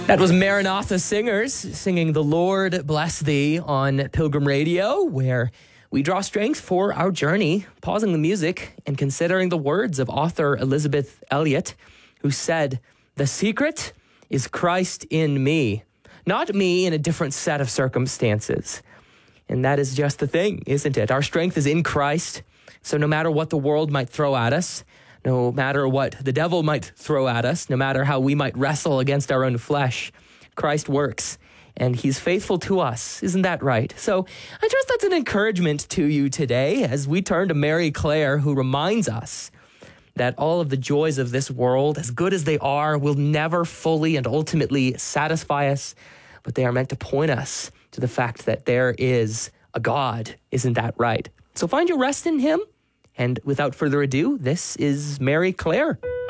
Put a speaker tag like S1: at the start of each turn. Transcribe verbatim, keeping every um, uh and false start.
S1: That was Maranatha Singers singing The Lord Bless Thee on Pilgrim Radio, where we draw strength for our journey, pausing the music and considering the words of author Elizabeth Elliot, who said, "The secret is Christ in me, not me in a different set of circumstances." And that is just the thing, isn't it? Our strength is in Christ, so no matter what the world might throw at us, no matter what the devil might throw at us, no matter how we might wrestle against our own flesh, Christ works, and he's faithful to us. Isn't that right? So I trust that's an encouragement to you today as we turn to Mary Claire, who reminds us that all of the joys of this world, as good as they are, will never fully and ultimately satisfy us, but they are meant to point us to the fact that there is a God. Isn't that right? So find your rest in him. And without further ado, this is Mary Claire.